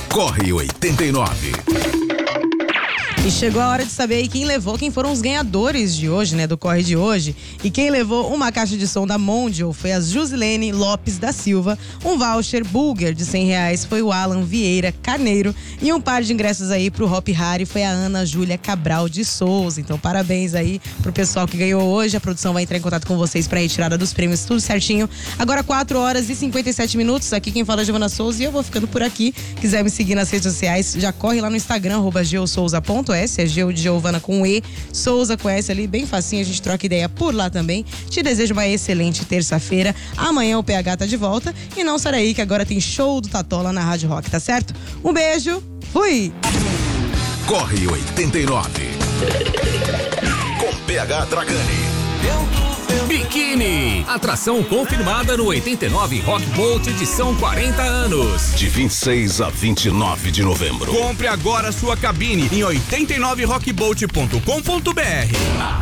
Corre 89. E chegou a hora de saber aí quem foram os ganhadores de hoje, né, do Corre de hoje. E quem levou uma caixa de som da Mondial foi a Jusilene Lopes da Silva. Um voucher Bulger de R$100 foi o Alan Vieira Carneiro. E um par de ingressos aí pro Hop Hari foi a Ana Júlia Cabral de Souza. Então parabéns aí pro pessoal que ganhou hoje. A produção vai entrar em contato com vocês pra retirada dos prêmios, tudo certinho. Agora 4h57. Aqui quem fala é Giovana Souza e eu vou ficando por aqui. Quiser me seguir nas redes sociais, já corre lá no Instagram, @geosouza.s, é Geo de Giovana com E, Souza com S ali, bem facinho, a gente troca ideia por lá também. Te desejo uma excelente terça-feira. Amanhã o PH tá de volta e não sai daí que agora tem show do Tatola na Rádio Rock, tá certo? Um beijo, fui! Corre 89. Com PH Dragani. Biquíni, atração confirmada no 89 Rock Bolt edição 40 anos. De 26 a 29 de novembro. Compre agora sua cabine em 89rockbolt.com.br.